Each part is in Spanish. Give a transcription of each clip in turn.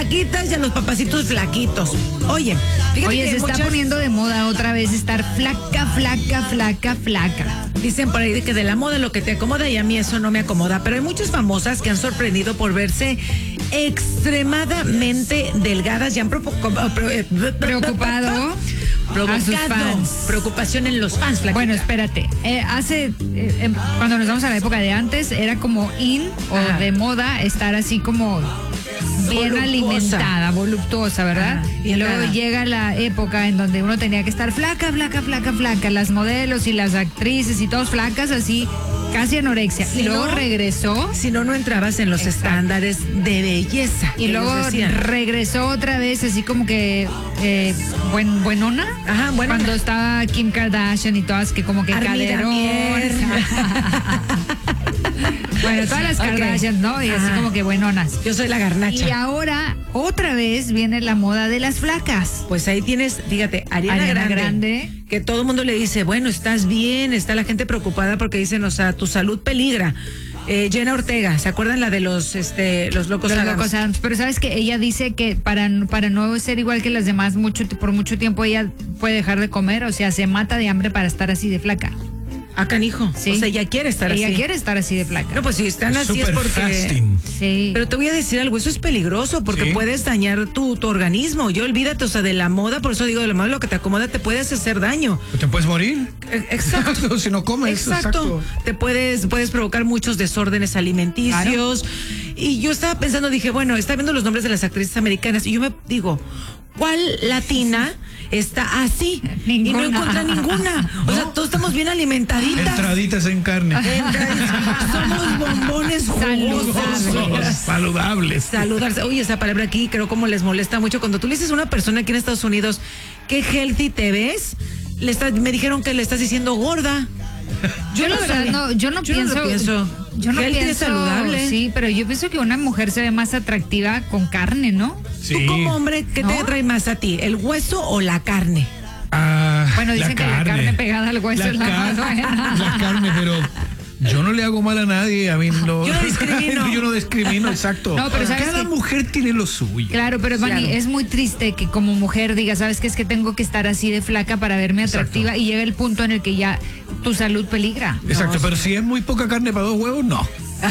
flaquitas y a los papacitos flaquitos. Oye, fíjate que se está poniendo de moda otra vez estar flaca, flaca, flaca, flaca. Dicen por ahí de que de la moda lo que te acomoda, y a mí eso no me acomoda. Pero hay muchas famosas que han sorprendido por verse extremadamente delgadas y han preocupado a sus fans. Preocupación en los fans, flaquita. Bueno, espérate. Cuando nos vamos a la época de antes, era como o de moda estar así como bien alimentada, voluptuosa, ¿verdad? Y luego llega la época en donde uno tenía que estar flaca, flaca, flaca, flaca. Las modelos y las actrices y todos flacas, así, casi anorexia. Y luego regresó. Si no entrabas en los estándares de belleza. Y luego regresó otra vez, así como que buenona. Ajá, buenona. Cuando estaba Kim Kardashian y todas que como que caderón. Bueno, todas las Kardashian, ¿no? Y así como que buenonas. Yo soy la garnacha. Y ahora, otra vez, viene la moda de las flacas. Pues ahí tienes, fíjate, Ariana Grande, que todo el mundo le dice, bueno, estás bien, está la gente preocupada porque dicen, o sea, tu salud peligra. Jenna Ortega, ¿se acuerdan la de los Locos Adams? Pero sabes que ella dice que para no ser igual que las demás por mucho tiempo ella puede dejar de comer, o sea, se mata de hambre para estar así de flaca. Ah, canijo. Sí. O sea, ella quiere estar así. Ella quiere estar así de flaca. No, pues si están así es porque... Fasting. Sí. Pero te voy a decir algo, eso es peligroso porque puedes dañar tu organismo. Yo olvídate, o sea, de la moda, por eso digo, de la moda, lo que te acomoda te puedes hacer daño. ¿Te puedes morir? Exacto. Si no comes. Exacto. Te puedes provocar muchos desórdenes alimenticios. Claro. Y yo estaba pensando, dije, bueno, está viendo los nombres de las actrices americanas y yo me digo, ¿cuál latina está así? Ninguna. Y no encuentra ninguna. O sea, todos estamos bien alimentaditas. Entraditas en carne. Somos bombones jugosos. Saludables. Oye, esa palabra aquí creo como les molesta mucho. Cuando tú le dices a una persona aquí en Estados Unidos, ¿qué healthy te ves? Me dijeron que le estás diciendo gorda. Yo la verdad yo no pienso. Yo no pienso saludable. Sí, pero yo pienso que una mujer se ve más atractiva con carne, ¿no? Sí. Tú como hombre, ¿qué te trae más a ti? ¿El hueso o la carne? Bueno, dicen que la carne pegada al hueso es la más buena. La carne, pero yo no le hago mal a nadie, a mí no. Yo no discrimino. Yo no discrimino, exacto. No, pero cada mujer tiene lo suyo. Claro, pero Manny, es muy triste que como mujer digas, ¿sabes qué? Es que tengo que estar así de flaca para verme atractiva. Y llega el punto en el que ya tu salud peligra. Exacto, pero si es muy poca carne para 2 huevos, no.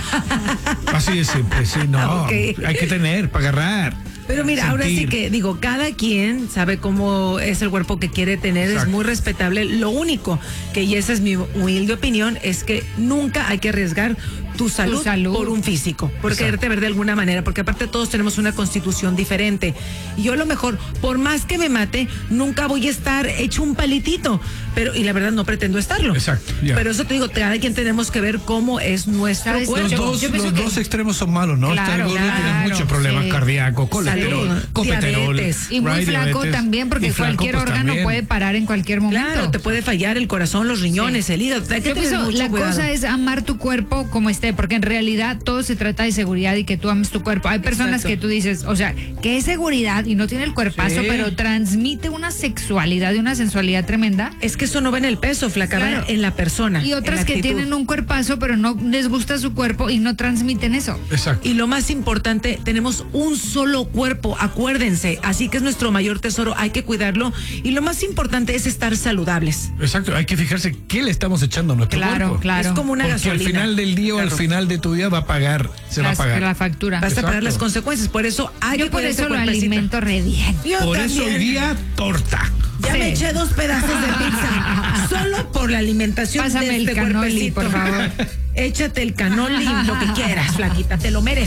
Así de simple, sí, no. Hay que tener para agarrar. Pero mira, ahora sí que digo, cada quien sabe cómo es el cuerpo que quiere tener, es muy respetable. Lo único que, y esa es mi humilde opinión, es que nunca hay que arriesgar tu salud por un físico, por quererte ver de alguna manera, porque aparte todos tenemos una constitución diferente. Y yo a lo mejor, por más que me mate, nunca voy a estar hecho un palitito, y la verdad no pretendo estarlo. Exacto. Pero eso te digo, cada quien tenemos que ver cómo es nuestro cuerpo. Los dos extremos son malos, ¿no? Claro, está el gordo, tiene muchos problemas cardíacos, colesterol, copeterol. Diabetes. Y muy flaco también, porque cualquier órgano puede parar en cualquier momento. Claro, te puede fallar el corazón, los riñones, el hígado. Hay que tener mucho cuidado. Cosa es amar tu cuerpo como esté, porque en realidad todo se trata de seguridad y que tú ames tu cuerpo. Hay personas que tú dices, o sea, que es seguridad y no tiene el cuerpazo, pero transmite una sexualidad y una sensualidad tremenda. Es que eso no va en el peso, flaca, va en la persona. Y otras que tienen un cuerpazo, pero no les gusta su cuerpo y no transmiten eso. Exacto. Y lo más importante, tenemos un solo cuerpo, acuérdense, así que es nuestro mayor tesoro, hay que cuidarlo. Y lo más importante es estar saludables. Exacto, hay que fijarse qué le estamos echando a nuestro cuerpo. Claro. Es como una gasolina. Al final del día o al final de tu día va a pagar, va a pagar la factura. Vas a pagar las consecuencias, por eso hay que por eso lo alimento re bien. Por eso hoy día torta. Ya me eché 2 pedazos de pizza solo por la alimentación. Pásame de este el canoli, por favor. Échate el canoli, lo que quieras, flaquita, te lo mereces.